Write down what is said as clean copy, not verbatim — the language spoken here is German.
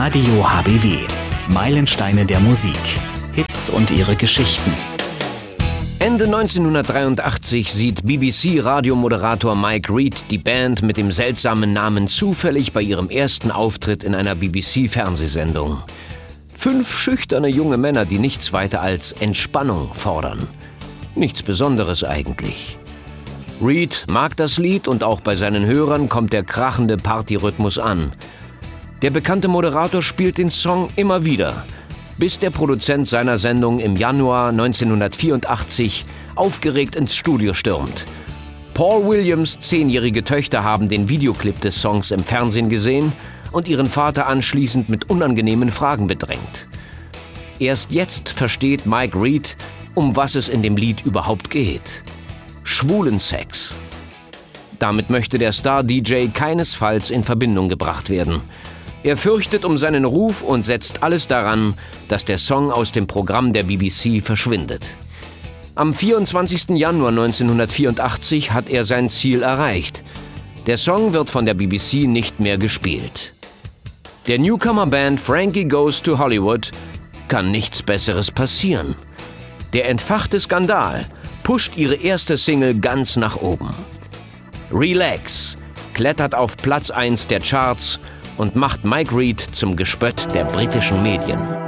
Radio HBW. Meilensteine der Musik. Hits und ihre Geschichten. Ende 1983 sieht BBC-Radiomoderator Mike Read die Band mit dem seltsamen Namen zufällig bei ihrem ersten Auftritt in einer BBC-Fernsehsendung. 5 schüchterne junge Männer, die nichts weiter als Entspannung fordern. Nichts Besonderes eigentlich. Read mag das Lied und auch bei seinen Hörern kommt der krachende Partyrhythmus an. Der bekannte Moderator spielt den Song immer wieder, bis der Produzent seiner Sendung im Januar 1984 aufgeregt ins Studio stürmt. Paul Williams' 10-jährige Töchter haben den Videoclip des Songs im Fernsehen gesehen und ihren Vater anschließend mit unangenehmen Fragen bedrängt. Erst jetzt versteht Mike Read, um was es in dem Lied überhaupt geht. Schwulensex. Damit möchte der Star-DJ keinesfalls in Verbindung gebracht werden. Er fürchtet um seinen Ruf und setzt alles daran, dass der Song aus dem Programm der BBC verschwindet. Am 24. Januar 1984 hat er sein Ziel erreicht. Der Song wird von der BBC nicht mehr gespielt. Der Newcomer-Band Frankie Goes to Hollywood kann nichts Besseres passieren. Der entfachte Skandal pusht ihre erste Single ganz nach oben. Relax klettert auf Platz 1 der Charts und macht Mike Read zum Gespött der britischen Medien.